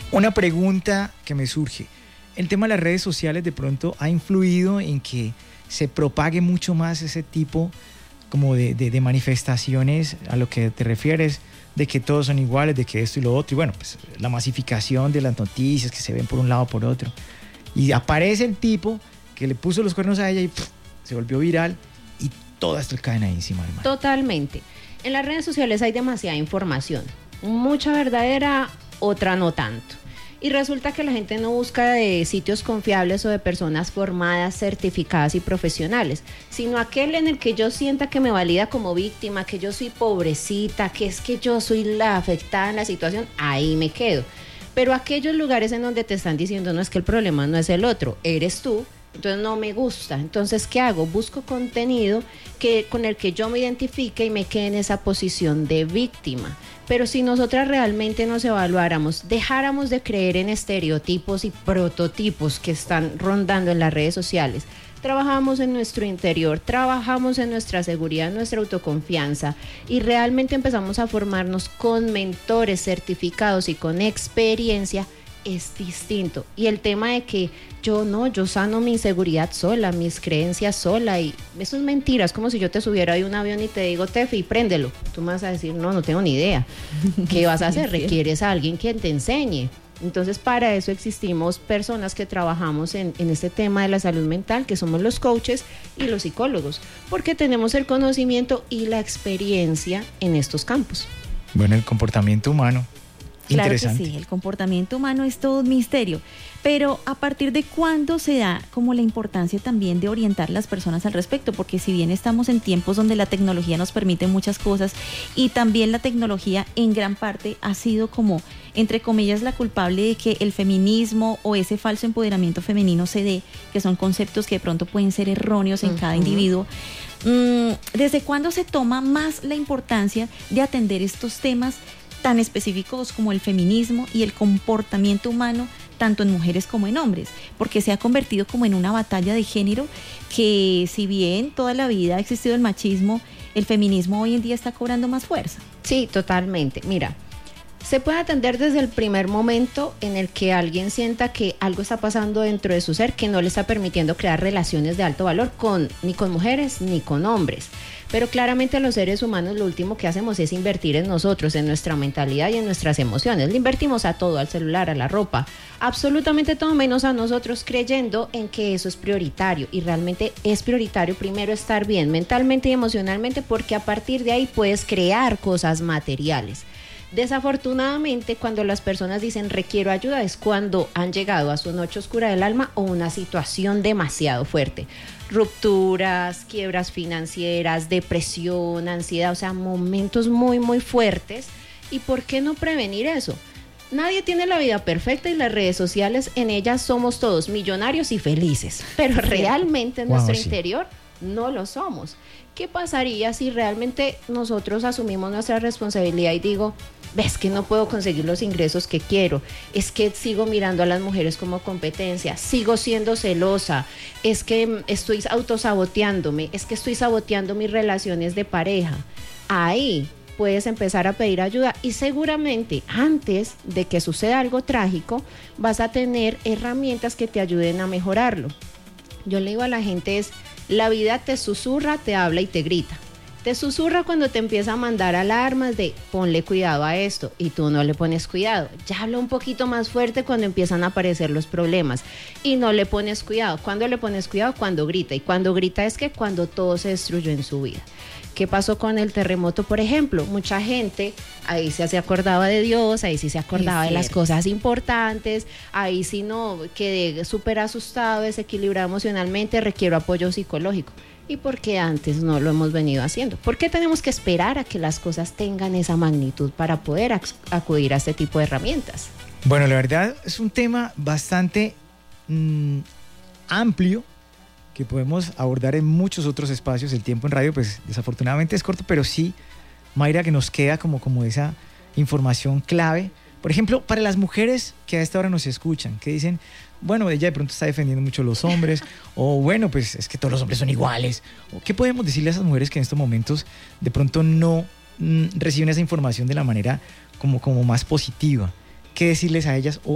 Una pregunta que me surge. El tema de las redes sociales de pronto ha influido en que se propague mucho más ese tipo como de manifestaciones a lo que te refieres, de que todos son iguales, de que esto y lo otro, y bueno, pues la masificación de las noticias que se ven por un lado o por otro. Y aparece el tipo que le puso los cuernos a ella y se volvió viral y toda esta cadena ahí encima, hermano. Totalmente. En las redes sociales hay demasiada información, mucha verdadera, otra no tanto. Y resulta que la gente no busca de sitios confiables o de personas formadas, certificadas y profesionales, sino aquel en el que yo sienta que me valida como víctima, que yo soy pobrecita, que es que yo soy la afectada en la situación, ahí me quedo. Pero aquellos lugares en donde te están diciendo, no, es que el problema no es el otro, eres tú, entonces no me gusta. Entonces, ¿qué hago? Busco contenido con el que yo me identifique y me quede en esa posición de víctima. Pero si nosotras realmente nos evaluáramos, dejáramos de creer en estereotipos y prototipos que están rondando en las redes sociales, trabajamos en nuestro interior, trabajamos en nuestra seguridad, nuestra autoconfianza y realmente empezamos a formarnos con mentores certificados y con experiencia, es distinto. Y el tema de que yo sano mi inseguridad sola, mis creencias sola, y eso es mentira. Es como si yo te subiera ahí un avión y te digo, Tefi, préndelo. Tú me vas a decir, no tengo ni idea. ¿Qué vas a hacer? Requieres a alguien quien te enseñe. Entonces, para eso existimos personas que trabajamos en este tema de la salud mental, que somos los coaches y los psicólogos, porque tenemos el conocimiento y la experiencia en estos campos. Bueno, el comportamiento humano. Claro que sí, el comportamiento humano es todo un misterio, pero ¿a partir de cuándo se da como la importancia también de orientar a las personas al respecto? Porque si bien estamos en tiempos donde la tecnología nos permite muchas cosas y también la tecnología en gran parte ha sido como, entre comillas, la culpable de que el feminismo o ese falso empoderamiento femenino se dé, que son conceptos que de pronto pueden ser erróneos en cada individuo. ¿Desde cuándo se toma más la importancia de atender estos temas tan específicos como el feminismo y el comportamiento humano, tanto en mujeres como en hombres? Porque se ha convertido como en una batalla de género que, si bien toda la vida ha existido el machismo, el feminismo hoy en día está cobrando más fuerza. Sí, totalmente. Mira, se puede atender desde el primer momento en el que alguien sienta que algo está pasando dentro de su ser que no le está permitiendo crear relaciones de alto valor ni con mujeres ni con hombres. Pero claramente los seres humanos lo último que hacemos es invertir en nosotros, en nuestra mentalidad y en nuestras emociones. Le invertimos a todo, al celular, a la ropa, absolutamente todo menos a nosotros, creyendo en que eso es prioritario. Y realmente es prioritario primero estar bien mentalmente y emocionalmente, porque a partir de ahí puedes crear cosas materiales. Desafortunadamente, cuando las personas dicen requiero ayuda, es cuando han llegado a su noche oscura del alma o una situación demasiado fuerte. Rupturas, quiebras financieras, depresión, ansiedad, o sea, momentos muy, muy fuertes. ¿Y por qué no prevenir eso? Nadie tiene la vida perfecta y las redes sociales, en ellas somos todos millonarios y felices, pero realmente en nuestro interior no lo somos. ¿Qué pasaría si realmente nosotros asumimos nuestra responsabilidad y digo, ves que no puedo conseguir los ingresos que quiero, es que sigo mirando a las mujeres como competencia, sigo siendo celosa, es que estoy autosaboteándome, es que estoy saboteando mis relaciones de pareja? Ahí puedes empezar a pedir ayuda y seguramente antes de que suceda algo trágico vas a tener herramientas que te ayuden a mejorarlo. Yo le digo a la gente la vida te susurra, te habla y te grita. Te susurra cuando te empieza a mandar alarmas de ponle cuidado a esto y tú no le pones cuidado. Ya habla un poquito más fuerte cuando empiezan a aparecer los problemas y no le pones cuidado. ¿Cuándo le pones cuidado? Cuando grita. Y cuando grita es que cuando todo se destruyó en su vida. ¿Qué pasó con el terremoto, por ejemplo? Mucha gente ahí sí se acordaba de Dios, ahí sí se acordaba de las cosas importantes, ahí sí no, quedé súper asustado, desequilibrado emocionalmente, requiero apoyo psicológico. ¿Y por qué antes no lo hemos venido haciendo? ¿Por qué tenemos que esperar a que las cosas tengan esa magnitud para poder acudir a este tipo de herramientas? Bueno, la verdad es un tema bastante amplio, que podemos abordar en muchos otros espacios. El tiempo en radio pues desafortunadamente es corto, pero sí, Mayra, que nos queda como esa información clave. Por ejemplo, para las mujeres que a esta hora nos escuchan, que dicen, bueno, ella de pronto está defendiendo mucho a los hombres, o bueno, pues es que todos los hombres son iguales. ¿O qué podemos decirle a esas mujeres que en estos momentos de pronto no reciben esa información de la manera como más positiva? ¿Qué decirles a ellas?